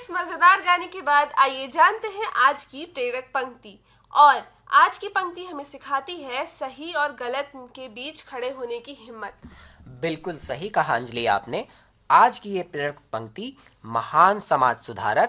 इस मजेदार गाने के बाद आइए जानते हैं आज की प्रेरक पंक्ति। और आज की पंक्ति हमें सिखाती है सही और गलत के बीच खड़े होने की हिम्मत। बिल्कुल सही कहा अंजलि आपने। आज की ये प्रेरक पंक्ति महान समाज सुधारक